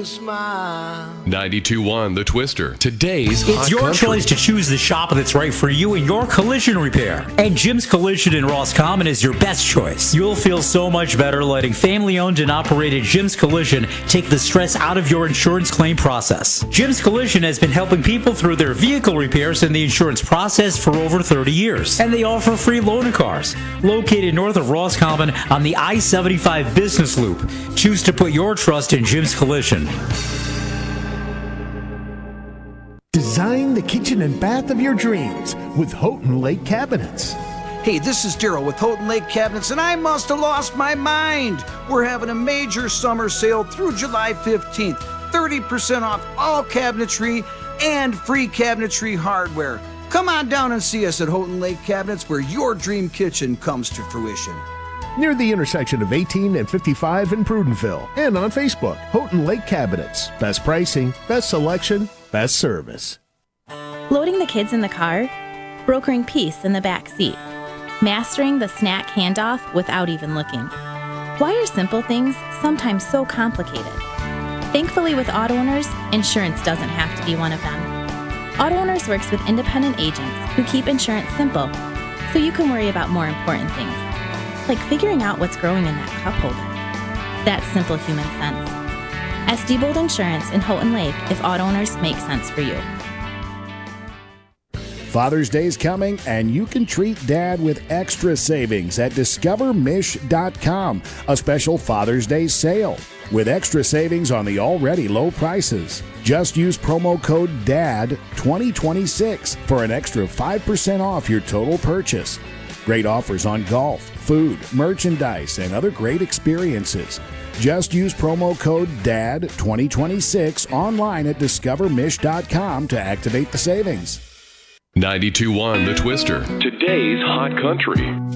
smile. 92.1 The Twister. Today's It's Hot your Country. choice to choose the shop that's right for you and your collision repair. And Jim's Collision in Roscommon is your best choice. You'll feel so much better letting family-owned and operated Jim's Collision take the stress out of your insurance claim process. Jim's Collision has been helping people through their vehicle repairs and the insurance process for over 30 years. And they offer free loaner cars. Located north of Roscommon on the I-75 Business Loop. Choose to put your trust in Jim's Collision. Design the kitchen and bath of your dreams with Houghton Lake Cabinets. Hey, this is Daryl with Houghton Lake Cabinets, and I must have lost my mind. We're having a major summer sale through July 15th. 30% off all cabinetry and free cabinetry hardware. Come on down and see us at Houghton Lake Cabinets, where your dream kitchen comes to fruition. Near the intersection of 18 and 55 in Prudenville. And on Facebook, Houghton Lake Cabinets. Best pricing, best selection, best service. Loading the kids in the car, brokering peace in the back seat, mastering the snack handoff without even looking. Why are simple things sometimes so complicated? Thankfully, with Auto Owners, insurance doesn't have to be one of them. Auto Owners works with independent agents who keep insurance simple, so you can worry about more important things, like figuring out what's growing in that cup holder. That's simple human sense. SD Bold Insurance in Houghton Lake, if Auto Owners make sense for you. Father's Day is coming, and you can treat Dad with extra savings at discovermish.com, a special Father's Day sale with extra savings on the already low prices. Just use promo code DAD2026 for an extra 5% off your total purchase. Great offers on golf, food, merchandise, and other great experiences. Just use promo code DAD2026 online at discovermish.com to activate the savings. 92.1 The Twister. Today's Hot Country.